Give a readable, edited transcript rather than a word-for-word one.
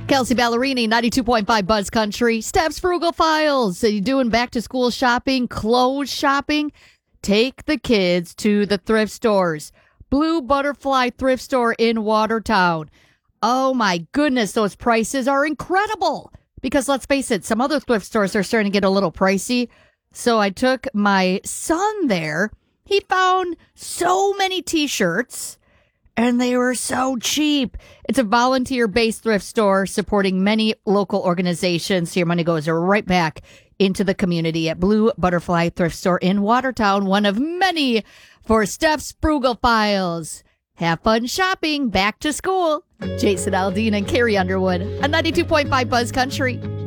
Kelsey Ballerini, 92.5 Buzz Country. Steph's Frugal Files. So you doing back to school shopping, clothes shopping? Take the kids to the thrift stores. Blue Butterfly Thrift Store in Watertown. Oh my goodness, those prices are incredible. Because let's face it, some other thrift stores are starting to get a little pricey. So I took my son there. He found so many t-shirts. And they were so cheap. It's a volunteer-based thrift store supporting many local organizations. So your money goes right back into the community at Blue Butterfly Thrift Store in Watertown, one of many for Steph's Frugal Files. Have fun shopping. Back to school. Jason Aldean and Carrie Underwood on 92.5 Buzz Country.